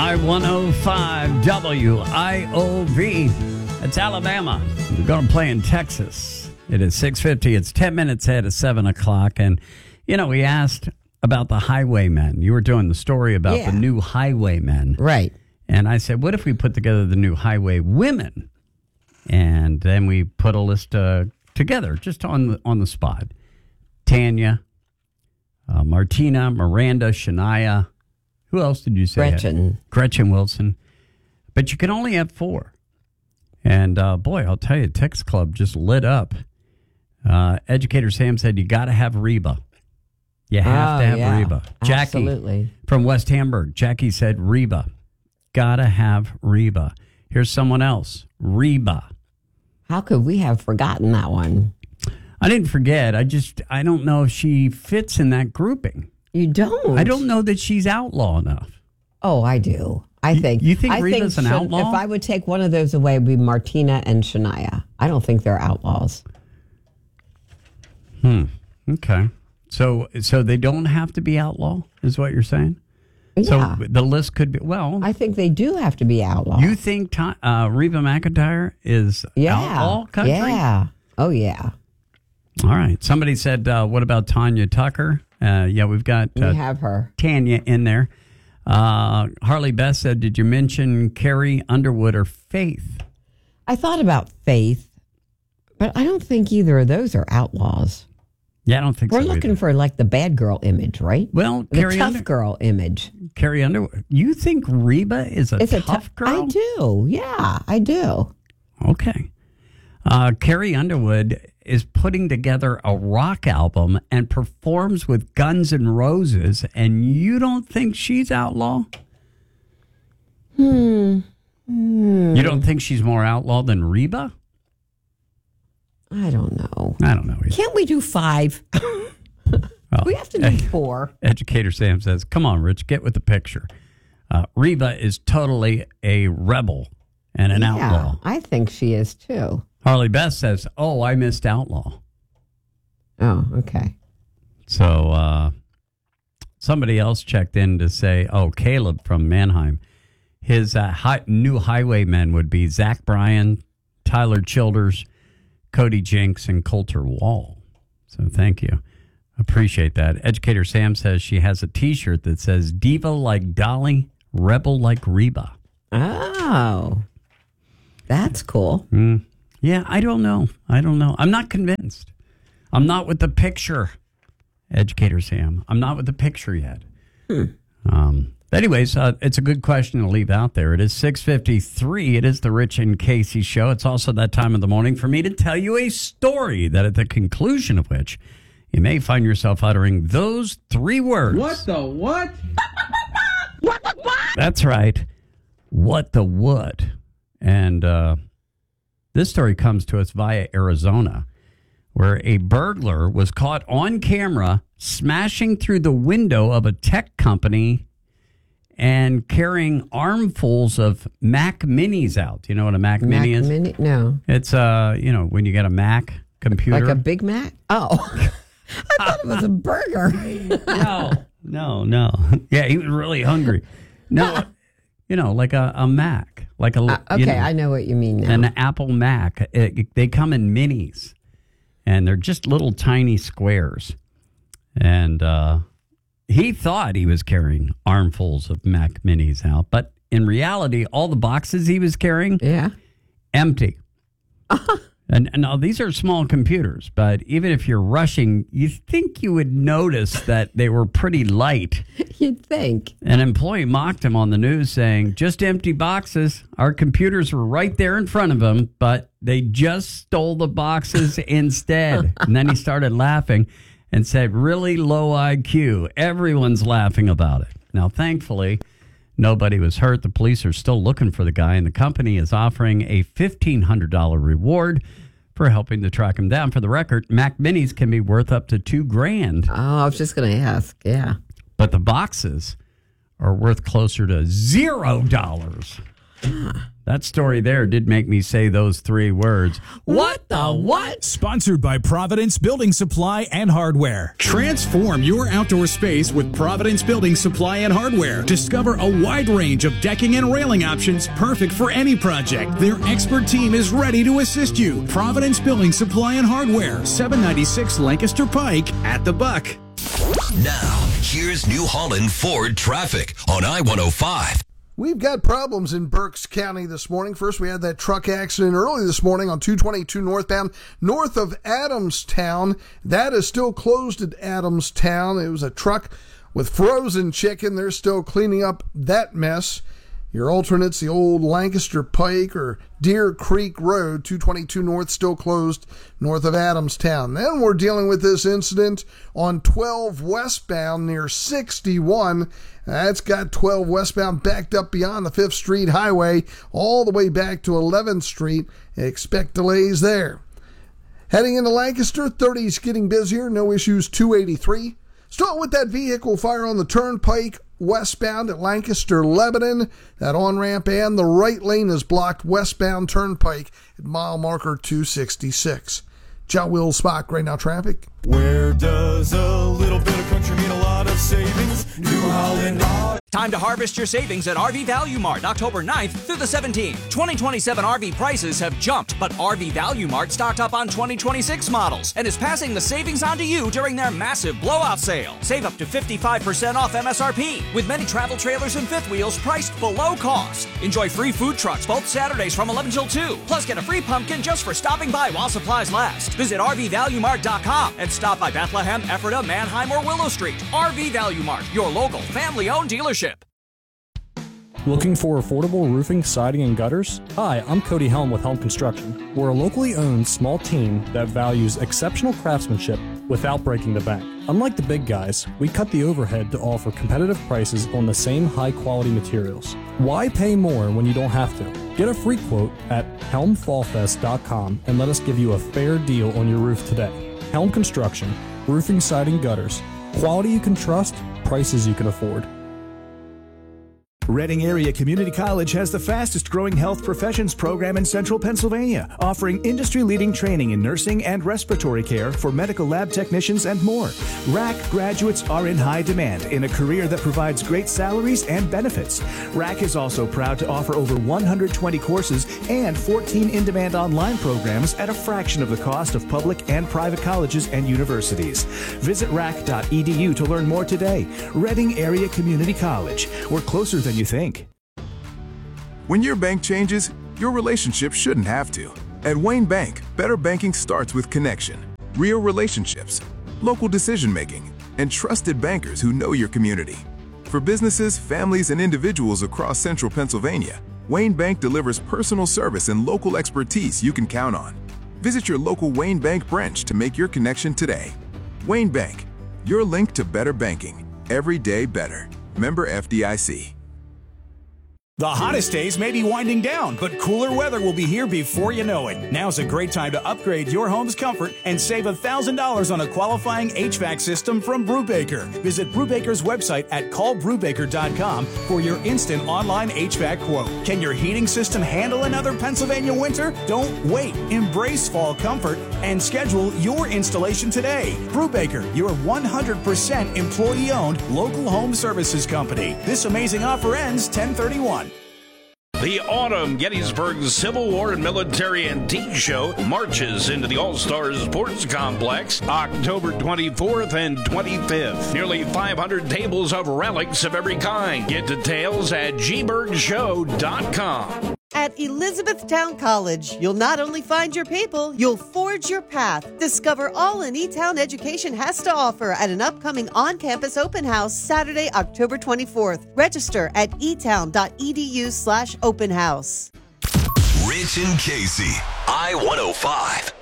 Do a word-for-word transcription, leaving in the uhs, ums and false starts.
Y one oh five W I O V. It's Alabama. We're going to play in Texas. It is six fifty. It's ten minutes ahead of seven o'clock. And, you know, we asked about the highwaymen. You were doing the story about yeah. the new highwaymen. Right. And I said, what if we put together the new highway women? And then we put a list uh, together just on the, on the spot. Tanya, uh, Martina, Miranda, Shania. Who else did you say? Gretchen. Gretchen Wilson. But you can only have four. And, uh, boy, I'll tell you, Text Club just lit up. Uh, Educator Sam said you got to have Reba. You have oh, to have yeah. Reba. Jackie Absolutely. from West Hamburg. Jackie said Reba. Got to have Reba. Here's someone else. Reba. How could we have forgotten that one? I didn't forget. I just, I don't know if she fits in that grouping. You don't? I don't know that she's outlaw enough. Oh, I do. I think. You think I Reba's think an Shan- outlaw? If I would take one of those away, it would be Martina and Shania. I don't think they're outlaws. Hmm. Okay. So, so they don't have to be outlaw, is what you're saying? Yeah. So the list could be, well. I think they do have to be outlaw. You think uh, Reba McEntire is yeah. outlaw country? Yeah. Oh, yeah. All right. Somebody said, uh, what about Tanya Tucker? Uh, yeah, we've got uh, we have her. Tanya in there. Uh, Harley Beth said, did you mention Carrie Underwood or Faith? I thought about Faith, but I don't think either of those are outlaws. Yeah, I don't think We're so. We're looking either. for like the bad girl image, right? Well, the Carrie tough Under- girl image. Carrie Underwood. You think Reba is a it's tough a tough girl? I do. Yeah, I do. Okay. Uh, Carrie Underwood is putting together a rock album and performs with Guns N' Roses, and you don't think she's outlaw? Hmm. hmm. You don't think she's more outlaw than Reba? I don't know. I don't know either. Can't we do five? Well, we have to do ed- four. Educator Sam says, come on, Rich, get with the picture. Uh, Reba is totally a rebel and an yeah, outlaw. I think she is too. Harley Beth says, oh, I missed outlaw. Oh, okay. So uh, somebody else checked in to say, oh, Caleb from Mannheim. His uh, high, new highwaymen would be Zach Bryan, Tyler Childers, Cody Jinks, and Coulter Wall. So thank you. Appreciate that. Educator Sam says she has a T-shirt that says Diva like Dolly, Rebel like Reba. Oh, that's cool. Mm. Yeah, I don't know. I don't know. I'm not convinced. I'm not with the picture, Educator Sam. I'm not with the picture yet. Hmm. Um, anyways, uh, it's a good question to leave out there. It is six fifty-three. It is the Rich and Casey show. It's also that time of the morning for me to tell you a story that at the conclusion of which you may find yourself uttering those three words. What the what? What the what? That's right. What the what? And uh, this story comes to us via Arizona, where a burglar was caught on camera smashing through the window of a tech company and carrying armfuls of Mac Minis out. You know what a Mac, Mac Mini is? Mini? No. It's, uh, you know, when you get a Mac computer. Like a Big Mac? Oh. I thought it was a burger. no, no, no. Yeah, he was really hungry. No, you know, like a, a Mac. Like a, Uh, okay, you know, I know what you mean now. an Apple Mac. It, it- they come in minis, and they're just little tiny squares. And uh, he thought he was carrying armfuls of Mac Minis out, but in reality, all the boxes he was carrying, Yeah. empty. And, and now these are small computers, but even if you're rushing, you think you would notice that they were pretty light. You'd think. An employee mocked him on the news saying, just empty boxes. Our computers were right there in front of him, but they just stole the boxes instead. And then he started laughing and said, really low I Q. Everyone's laughing about it. Now, thankfully, nobody was hurt. The police are still looking for the guy, and the company is offering a fifteen hundred dollars reward for helping to track him down. For the record, Mac Minis can be worth up to two grand. Oh, I was just going to ask. Yeah. But the boxes are worth closer to zero dollars. That story there did make me say those three words. What the what? Sponsored by Providence Building Supply and Hardware. Transform your outdoor space with Providence Building Supply and Hardware. Discover a wide range of decking and railing options perfect for any project. Their expert team is ready to assist you. Providence Building Supply and Hardware, seven ninety-six Lancaster Pike at the Buck. Now, here's New Holland Ford traffic on I one oh five. We've got problems in Berks County this morning. First, we had that truck accident early this morning on two twenty-two northbound, north of Adamstown. That is still closed at Adamstown. It was a truck with frozen chicken. They're still cleaning up that mess. Your alternates, the old Lancaster Pike or Deer Creek Road, two twenty-two north, still closed north of Adamstown. Then we're dealing with this incident on twelve westbound near sixty-one. That's got twelve westbound backed up beyond the fifth Street Highway all the way back to eleventh Street. Expect delays there. Heading into Lancaster, thirty's getting busier. No issues, two eighty-three. Start with that vehicle fire on the Turnpike westbound at Lancaster Lebanon. That on-ramp and the right lane is blocked westbound Turnpike at mile marker two sixty-six. John Will Spock, right now traffic. Where does a little bit of country mean a lot of savings? New Holland. Time to harvest your savings at R V Value Mart October ninth through the seventeenth. twenty twenty-seven R V prices have jumped, but R V Value Mart stocked up on twenty twenty-six models and is passing the savings on to you during their massive blowout sale. Save up to fifty-five percent off M S R P with many travel trailers and fifth wheels priced below cost. Enjoy free food trucks both Saturdays from eleven till two. Plus get a free pumpkin just for stopping by while supplies last. Visit R V Value Mart dot com and stop by Bethlehem, Ephrata, Manheim, or Willow Street. R V Value Mart, your local family-owned dealership. Looking for affordable roofing, siding, and gutters? Hi, I'm Cody Helm with Helm Construction. We're a locally owned small team that values exceptional craftsmanship without breaking the bank. Unlike the big guys, we cut the overhead to offer competitive prices on the same high-quality materials. Why pay more when you don't have to? Get a free quote at helm fall fest dot com and let us give you a fair deal on your roof today. Helm Construction, roofing, siding, gutters. Quality you can trust, prices you can afford. Reading Area Community College has the fastest growing health professions program in central Pennsylvania, offering industry-leading training in nursing and respiratory care for medical lab technicians and more. R A C graduates are in high demand in a career that provides great salaries and benefits. R A C is also proud to offer over one hundred twenty courses and fourteen in-demand online programs at a fraction of the cost of public and private colleges and universities. Visit rac dot e d u to learn more today. Reading Area Community College. We're closer than you think. When your bank changes, your relationship shouldn't have to. At Wayne Bank, better banking starts with connection, real relationships, local decision-making, and trusted bankers who know your community. For businesses, families, and individuals across central Pennsylvania, Wayne Bank delivers personal service and local expertise you can count on. Visit your local Wayne Bank branch to make your connection today. Wayne Bank, your link to better banking. Every day better. Member F D I C. The hottest days may be winding down, but cooler weather will be here before you know it. Now's a great time to upgrade your home's comfort and save one thousand dollars on a qualifying H V A C system from Brubaker. Visit Brubaker's website at call brubaker dot com for your instant online H V A C quote. Can your heating system handle another Pennsylvania winter? Don't wait. Embrace fall comfort and schedule your installation today. Brubaker, your one hundred percent employee-owned local home services company. This amazing offer ends ten thirty-one. The Autumn Gettysburg Civil War and Military Antique Show marches into the All-Star Sports Complex October twenty-fourth and twenty-fifth. Nearly five hundred tables of relics of every kind. Get details at g berg show dot com. At Elizabethtown College, you'll not only find your people, you'll forge your path. Discover all an E-Town education has to offer at an upcoming on-campus open house Saturday, October twenty-fourth. Register at e town dot e d u slash open house. Rich and Casey, I one oh five.